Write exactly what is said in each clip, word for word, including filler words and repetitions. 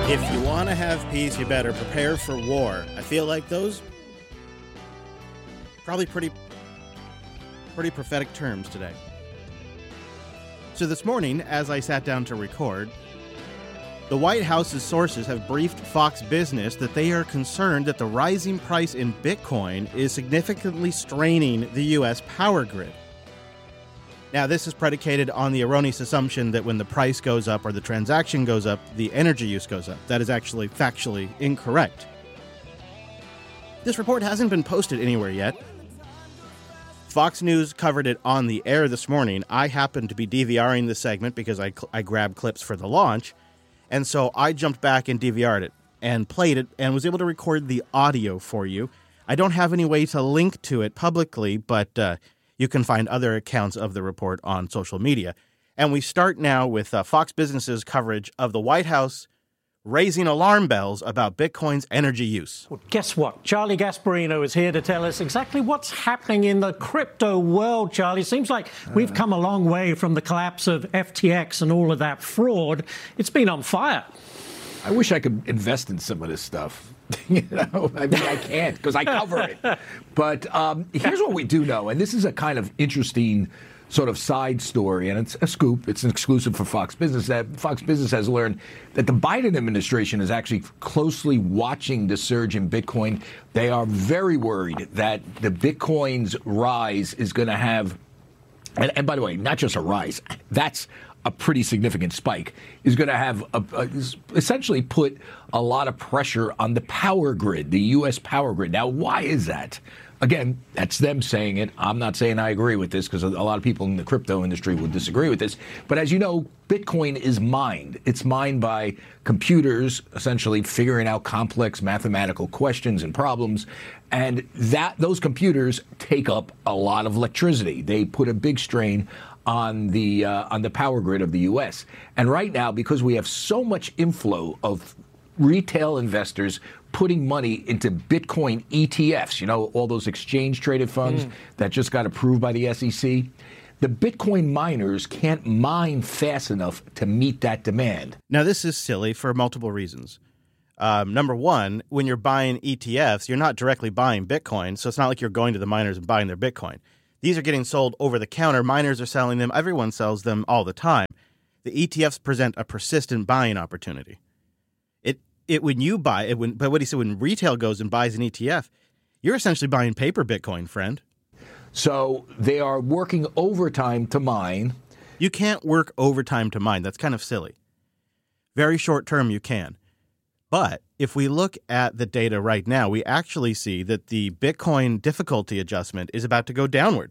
If you want to have peace, you better prepare for war. I feel like those probably pretty pretty prophetic terms today. So this morning, as I sat down to record, the White House's sources have briefed Fox Business that they are concerned that the rising price in Bitcoin is significantly straining the U S power grid. Now, this is predicated on the erroneous assumption that when the price goes up or the transaction goes up, the energy use goes up. That is actually factually incorrect. This report hasn't been posted anywhere yet. Fox News covered it on the air this morning. I happened to be DVRing the segment because I, I grabbed clips for the launch, and so I jumped back and D V R'd it and played it and was able to record the audio for you. I don't have any way to link to it publicly, but uh, you can find other accounts of the report on social media. And we start now with uh, Fox Business's coverage of the White House raising alarm bells about Bitcoin's energy use. Well, guess what? Charlie Gasparino is here to tell us exactly what's happening in the crypto world, Charlie. Seems like we've come a long way from the collapse of F T X and all of that fraud. It's been on fire. I wish I could invest in some of this stuff. You know, I mean, I can't because I cover it. But um, here's what we do know, and this is a kind of interesting sort of side story, and it's a scoop. It's an exclusive for Fox Business. That Fox Business has learned that the Biden administration is actually closely watching the surge in Bitcoin. They are very worried that the Bitcoin's rise is going to have, and, and by the way, not just a rise, that's a pretty significant spike, is going to have a, a, essentially put a lot of pressure on the power grid, the U S power grid. Now, why is that? Again, that's them saying it. I'm not saying I agree with this because a lot of people in the crypto industry would disagree with this. But as you know, Bitcoin is mined. It's mined by computers, essentially figuring out complex mathematical questions and problems. And that those computers take up a lot of electricity. They put a big strain on the uh, on the power grid of the U S. And right now, because we have so much inflow of retail investors putting money into Bitcoin E T Fs, you know, all those exchange-traded funds mm. that just got approved by the S E C, the Bitcoin miners can't mine fast enough to meet that demand. Now, this is silly for multiple reasons. Um, number one, when you're buying E T Fs, you're not directly buying Bitcoin, so it's not like you're going to the miners and buying their Bitcoin. These are getting sold over the counter. Miners are selling them. Everyone sells them all the time. The E T Fs present a persistent buying opportunity. It it when you buy it, when but what he said, when retail goes and buys an E T F, you're essentially buying paper Bitcoin, friend. So they are working overtime to mine. You can't work overtime to mine. That's kind of silly. Very short term, you can. But if we look at the data right now, we actually see that the Bitcoin difficulty adjustment is about to go downward.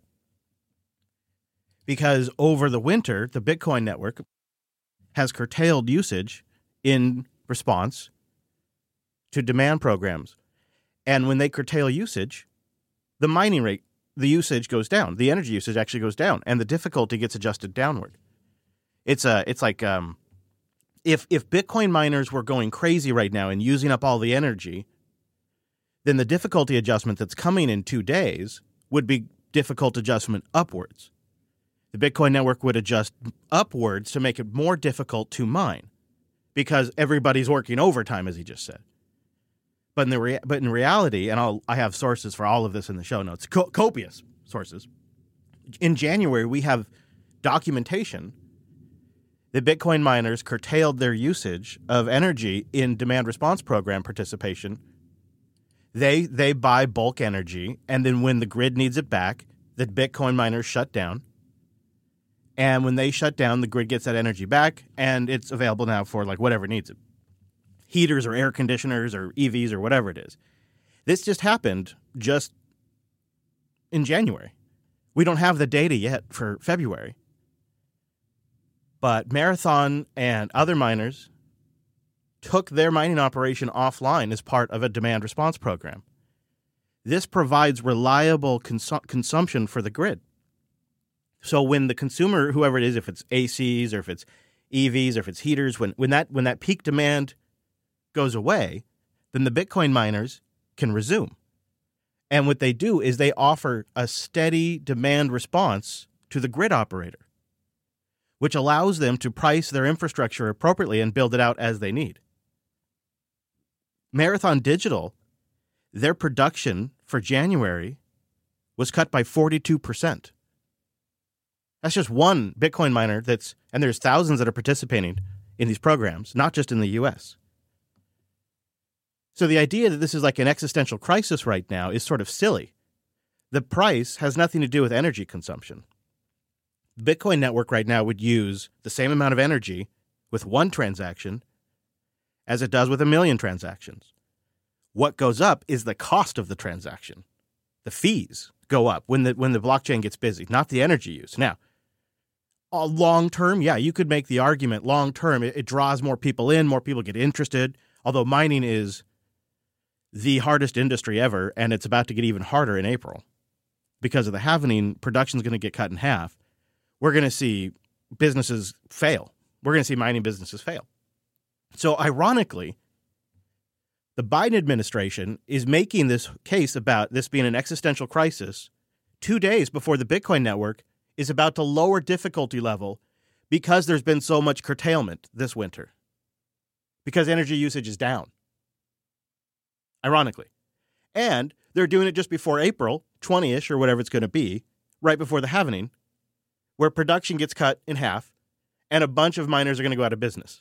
Because over the winter, the Bitcoin network has curtailed usage in response to demand programs. And when they curtail usage, the mining rate, the usage goes down. The energy usage actually goes down, and the difficulty gets adjusted downward. It's a, it's like um, if if Bitcoin miners were going crazy right now and using up all the energy, then the difficulty adjustment that's coming in two days would be difficult adjustment upwards. The Bitcoin network would adjust upwards to make it more difficult to mine because everybody's working overtime, as he just said. But in the rea- but in reality, and I'll, I have sources for all of this in the show notes, co- copious sources. In January, we have documentation that Bitcoin miners curtailed their usage of energy in demand response program participation. They they buy bulk energy, and then when the grid needs it back, the Bitcoin miners shut down. And when they shut down, the grid gets that energy back, and it's available now for like whatever needs it. Heaters or air conditioners or E Vs or whatever it is. This just happened just in January. We don't have the data yet for February. But Marathon and other miners took their mining operation offline as part of a demand response program. This provides reliable cons- consumption for the grid. So when the consumer, whoever it is, if it's A Cs or if it's E Vs or if it's heaters, when, when that when that peak demand goes away, then the Bitcoin miners can resume. And what they do is they offer a steady demand response to the grid operator, which allows them to price their infrastructure appropriately and build it out as they need. Marathon Digital, their production for January was cut by forty-two percent. That's just one Bitcoin miner that's, and there's thousands that are participating in these programs, not just in the U S. So the idea that this is like an existential crisis right now is sort of silly. The price has nothing to do with energy consumption. The Bitcoin network right now would use the same amount of energy with one transaction as it does with a million transactions. What goes up is the cost of the transaction. The fees go up when the when the blockchain gets busy, not the energy use. Now, long term, yeah, you could make the argument long term, it, it draws more people in, more people get interested, although mining is the hardest industry ever, and it's about to get even harder in April. Because of the halvening, production is going to get cut in half. We're going to see businesses fail. We're going to see mining businesses fail. So ironically, the Biden administration is making this case about this being an existential crisis two days before the Bitcoin network is about to lower difficulty level because there's been so much curtailment this winter, because energy usage is down, ironically. And they're doing it just before April twentieth or whatever it's going to be, right before the halvening, where production gets cut in half and a bunch of miners are going to go out of business.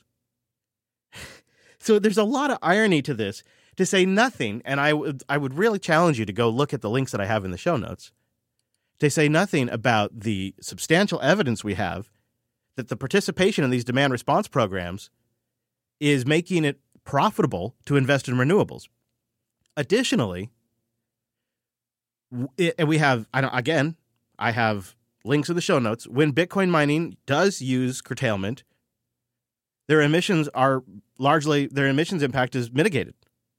So there's a lot of irony to this, to say nothing, and I would I would really challenge you to go look at the links that I have in the show notes, to say nothing about the substantial evidence we have that the participation in these demand response programs is making it profitable to invest in renewables. Additionally, and we have, I don't, again, I have links in the show notes. When Bitcoin mining does use curtailment, their emissions are largely, their emissions impact is mitigated.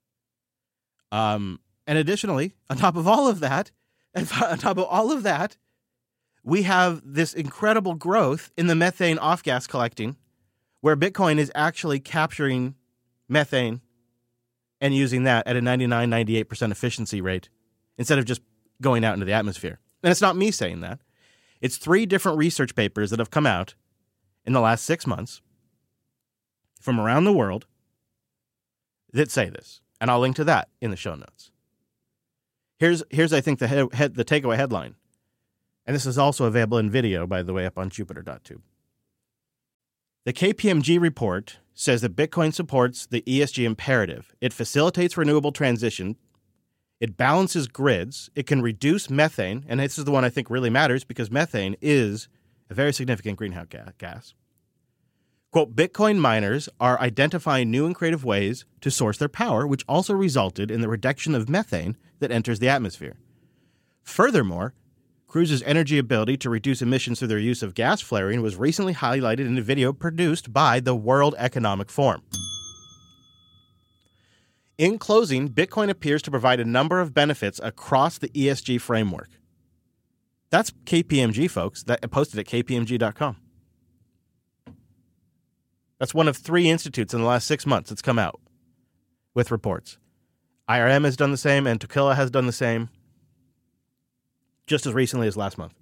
Um, and additionally, on top of all of that, and on top of all of that, we have this incredible growth in the methane off-gas collecting, where Bitcoin is actually capturing methane and using that at a ninety-nine, ninety-eight percent efficiency rate instead of just going out into the atmosphere. And it's not me saying that. It's three different research papers that have come out in the last six months from around the world that say this. And I'll link to that in the show notes. Here's, here's I think, the head, head, the takeaway headline. And this is also available in video, by the way, up on Jupiter dot tube. The K P M G report says that Bitcoin supports the E S G imperative. It facilitates renewable transition. It balances grids. It can reduce methane. And this is the one I think really matters because methane is a very significant greenhouse gas. Quote, Bitcoin miners are identifying new and creative ways to source their power, which also resulted in the reduction of methane that enters the atmosphere. Furthermore, Cruise's energy ability to reduce emissions through their use of gas flaring was recently highlighted in a video produced by the World Economic Forum. In closing, Bitcoin appears to provide a number of benefits across the E S G framework. That's K P M G, folks. That posted at K P M G dot com. That's one of three institutes in the last six months that's come out with reports. I R M has done the same, and Tokilla has done the same just as recently as last month.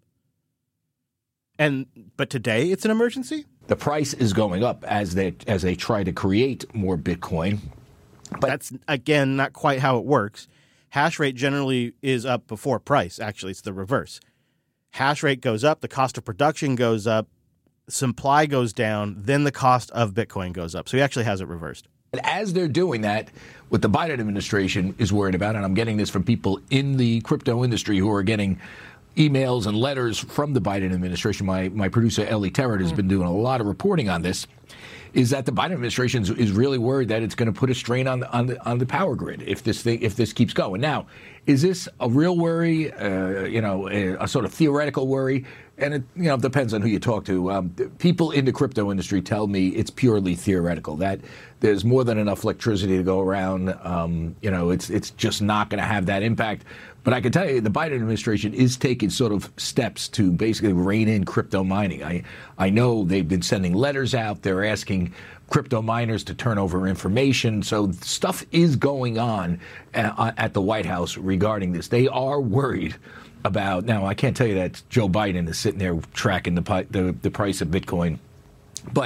And but today it's an emergency? The price is going up as they as they try to create more Bitcoin. But that's, again, not quite how it works. Hash rate generally is up before price. Actually, it's the reverse. Hash rate goes up, the cost of production goes up, supply goes down, then the cost of Bitcoin goes up. So he actually has it reversed. And as they're doing that, what the Biden administration is worried about, and I'm getting this from people in the crypto industry who are getting emails and letters from the Biden administration. My my producer, Ellie Terrett, has been doing a lot of reporting on this, is that the Biden administration is, is really worried that it's going to put a strain on the, on the on the power grid if this thing if this keeps going. Now, is this a real worry? Uh, you know, a, a sort of theoretical worry? And it you know depends on who you talk to. Um, people in the crypto industry tell me it's purely theoretical. That there's more than enough electricity to go around. Um, you know, it's it's just not going to have that impact. But I can tell you, the Biden administration is taking sort of steps to basically rein in crypto mining. I I know they've been sending letters out. They're asking crypto miners to turn over information. So stuff is going on at, at the White House regarding this. They are worried about, now I can't tell you that Joe Biden is sitting there tracking the the, the price of Bitcoin, but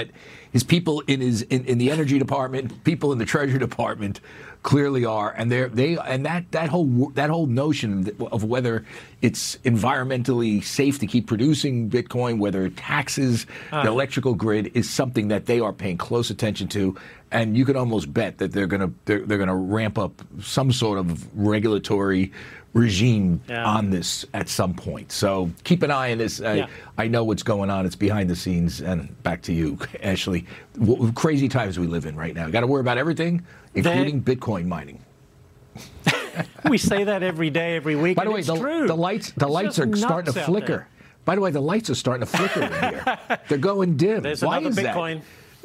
his people in his in, in the energy department, people in the treasury department, clearly are, and they're they and that that whole that whole notion of whether it's environmentally safe to keep producing Bitcoin, whether taxes uh. the electrical grid, is something that they are paying close attention to, and you can almost bet that they're gonna they're, they're gonna ramp up some sort of regulatory regime yeah. on this at some point. So keep an eye on this. I, yeah. I know what's going on. It's behind the scenes. And back to you, Ashley. W- crazy times we live in right now. Got to worry about everything, including they, Bitcoin mining. We say that every day, every week. By the way, it's the, true. the lights the it's lights are starting to flicker. There. By the way, the lights are starting to flicker in here. They're going dim. There's Why another is Bitcoin.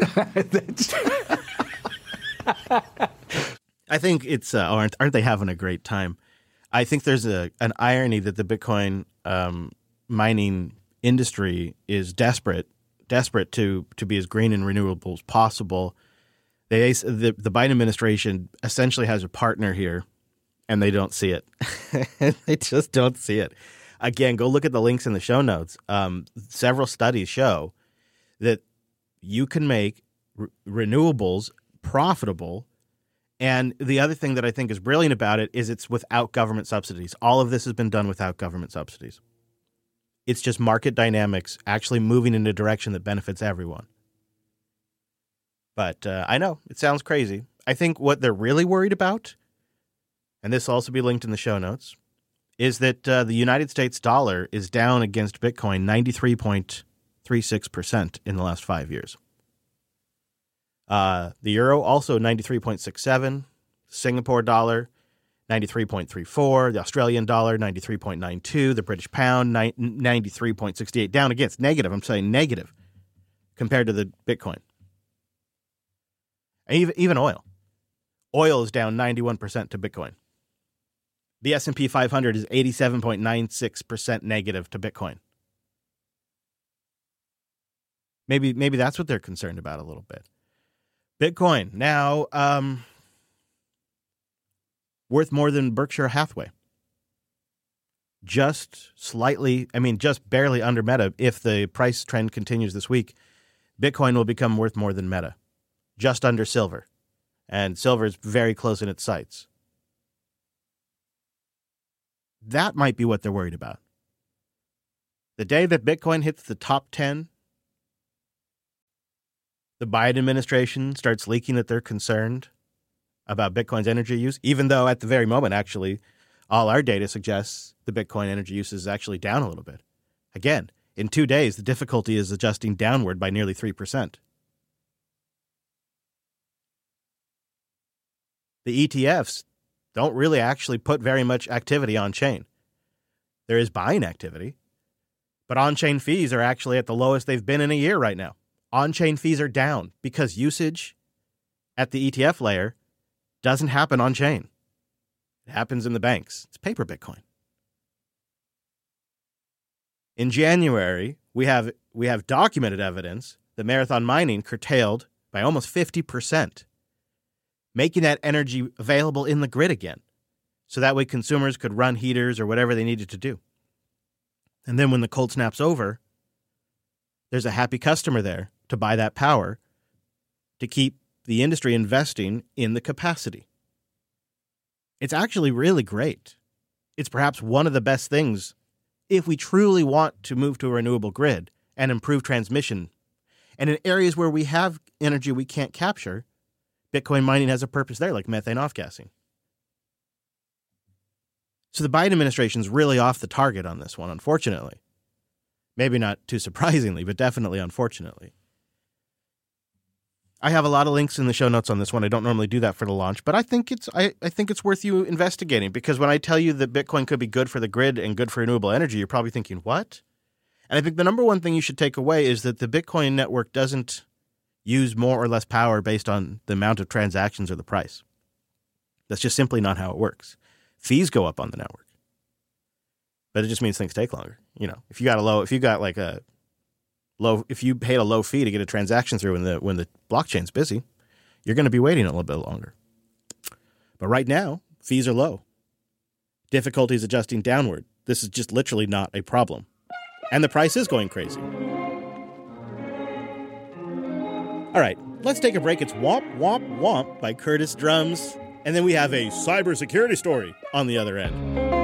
That? I think it's uh, aren't aren't they having a great time? I think there's a an irony that the Bitcoin um, mining industry is desperate, desperate to to be as green and renewable as possible. They the the Biden administration essentially has a partner here, and they don't see it. They just don't see it. Again, go look at the links in the show notes. Um, several studies show that you can make re- renewables profitable. And the other thing that I think is brilliant about it is it's without government subsidies. All of this has been done without government subsidies. It's just market dynamics actually moving in a direction that benefits everyone. But uh, I know, it sounds crazy. I think what they're really worried about, and this will also be linked in the show notes, is that uh, the United States dollar is down against Bitcoin ninety-three point three six percent in the last five years. Uh, the euro also ninety-three point six seven, Singapore dollar ninety-three point three four, the Australian dollar ninety-three point nine two, the British pound ninety-three point six eight, down against negative. I'm saying negative compared to the Bitcoin. And even even oil, oil is down ninety-one percent to Bitcoin. The S and P five hundred is eighty-seven point nine six percent negative to Bitcoin. Maybe maybe that's what they're concerned about a little bit. Bitcoin now um, worth more than Berkshire Hathaway. Just slightly, I mean, just barely under Meta. If the price trend continues this week, Bitcoin will become worth more than Meta, just under silver. And silver is very close in its sights. That might be what they're worried about. The day that Bitcoin hits the top ten, the Biden administration starts leaking that they're concerned about Bitcoin's energy use, even though at the very moment, actually, all our data suggests the Bitcoin energy use is actually down a little bit. Again, in two days, the difficulty is adjusting downward by nearly three percent. The E T Fs don't really actually put very much activity on chain. There is buying activity, but on-chain fees are actually at the lowest they've been in a year right now. On-chain fees are down because usage at the E T F layer doesn't happen on-chain. It happens in the banks. It's paper Bitcoin. In January, we have we have documented evidence that Marathon Mining curtailed by almost fifty percent, making that energy available in the grid again, so that way consumers could run heaters or whatever they needed to do. And then when the cold snap's over, there's a happy customer there to buy that power to keep the industry investing in the capacity. It's actually really great. It's perhaps one of the best things if we truly want to move to a renewable grid and improve transmission. And in areas where we have energy we can't capture, Bitcoin mining has a purpose there, like methane off-gassing. So the Biden administration is really off the target on this one, unfortunately. Maybe not too surprisingly, but definitely unfortunately. I have a lot of links in the show notes on this one. I don't normally do that for the launch, but I think it's I, I think it's worth you investigating, because when I tell you that Bitcoin could be good for the grid and good for renewable energy, you're probably thinking, what? And I think the number one thing you should take away is that the Bitcoin network doesn't use more or less power based on the amount of transactions or the price. That's just simply not how it works. Fees go up on the network, but it just means things take longer. You know, if you got a low, if you got like a low, if you paid a low fee to get a transaction through when the when the blockchain's busy, you're going to be waiting a little bit longer. But right now, fees are low. Difficulty is adjusting downward. This is just literally not a problem, and the price is going crazy. All right, let's take a break. It's Womp Womp Womp by Curtis Drums. And then we have a cybersecurity story on the other end.